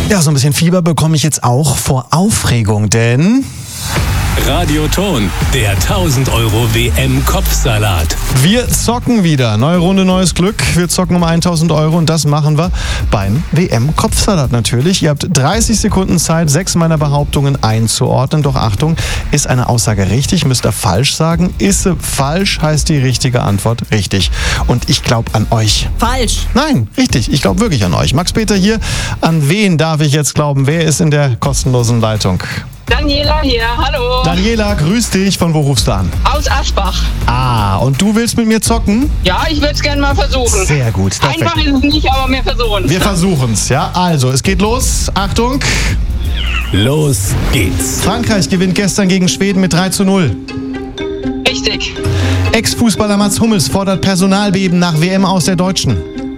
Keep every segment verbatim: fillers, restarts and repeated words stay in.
Ja, so ein bisschen Fieber bekomme ich jetzt auch vor Aufregung, denn... Radioton, der tausend Euro W M-Kopfsalat. Wir zocken wieder. Neue Runde, neues Glück. Wir zocken um tausend Euro und das machen wir beim W M-Kopfsalat natürlich. Ihr habt dreißig Sekunden Zeit, sechs meiner Behauptungen einzuordnen. Doch Achtung, ist eine Aussage richtig, müsst ihr falsch sagen. Ist sie falsch, heißt die richtige Antwort richtig. Und ich glaube an euch. Falsch. Nein, richtig. Ich glaube wirklich an euch. Max-Peter hier. An wen darf ich jetzt glauben? Wer ist in der kostenlosen Leitung? Daniela hier, hallo. Daniela, grüß dich. Von wo rufst du an? Aus Asbach. Ah, und du willst mit mir zocken? Ja, ich würde es gerne mal versuchen. Sehr gut. Perfekt. Einfach ist es nicht, aber wir versuchen es. Wir versuchen es, ja. Also, es geht los. Achtung. Los geht's. Frankreich gewinnt gestern gegen Schweden mit drei zu null. Richtig. Ex-Fußballer Mats Hummels fordert Personalbeben nach W M aus der Deutschen.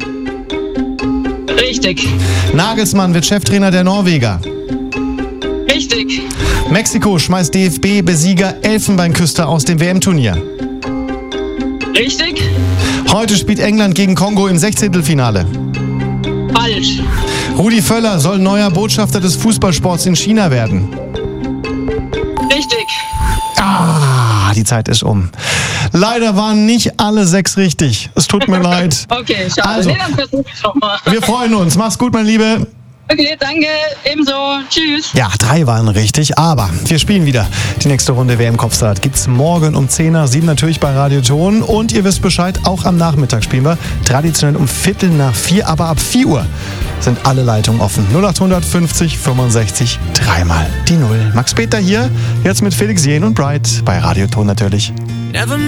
Richtig. Nagelsmann wird Cheftrainer der Norweger. Richtig. Mexiko schmeißt D F B-Besieger Elfenbeinküste aus dem W M-Turnier. Richtig. Heute spielt England gegen Kongo im Sechzehntelfinale. Falsch. Rudi Völler soll neuer Botschafter des Fußballsports in China werden. Richtig. Ah, die Zeit ist um. Leider waren nicht alle sechs richtig. Es tut mir leid. Okay, schade. Also, Nee, dann versuche ich nochmal. Wir freuen uns. Mach's gut, mein Liebe. Okay, danke. Ebenso. Tschüss. Ja, drei waren richtig, aber wir spielen wieder. Die nächste Runde W M-Kopfsalat gibt's morgen um zehn nach sieben natürlich bei Radioton. Und ihr wisst Bescheid, auch am Nachmittag spielen wir. Traditionell um Viertel nach vier, aber ab vier Uhr sind alle Leitungen offen. null acht fünfzig fünfundsechzig, dreimal die Null. Max-Peter hier, jetzt mit Felix Jähn und Bright bei Radioton natürlich. Never